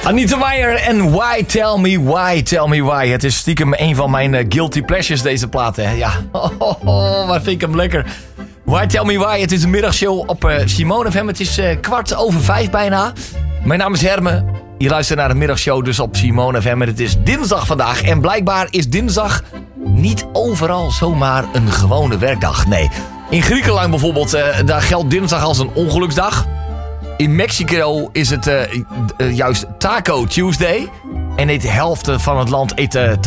Anita Meijer en Why Tell Me Why, Tell Me Why. Het is stiekem een van mijn guilty pleasures, deze plaat. Hè? Ja, wat vind ik hem lekker. Why Tell Me Why, het is een middagshow op Simone FM. Het is 4:45 bijna. Mijn naam is Herme. Je luistert naar de middagshow dus op Simone FM. En het is dinsdag vandaag. En blijkbaar is dinsdag niet overal zomaar een gewone werkdag. Nee. In Griekenland bijvoorbeeld, daar geldt dinsdag als een ongeluksdag. In Mexico is het juist Taco Tuesday. En de helft van het land eet